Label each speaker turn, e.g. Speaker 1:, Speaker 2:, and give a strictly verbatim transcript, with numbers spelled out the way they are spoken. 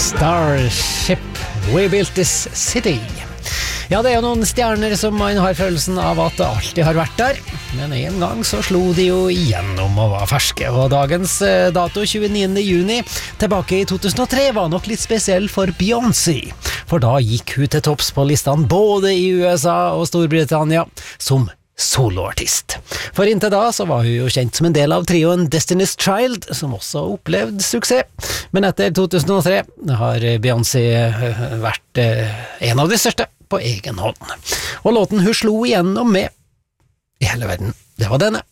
Speaker 1: Starship, We Built This City. Ja, det er jo noen stjerner som man har følelsen av at det alltid har vært der, men en gang så slo de jo igjennom og var ferske, og dagens dato tjueniende juni tilbake i to tusen og tre var nok litt spesiell for Beyoncé, for da gikk hun til topps på listene både i U S A og Storbritannia som soloartist. For inntil da så var hun jo kjent som en del av trioen Destiny's Child, som også opplevde suksess. Men etter to tusen og tre har Beyoncé vært en av de største på egen hånd. Og låten hun slo igjennom med i hele verden, det var denne.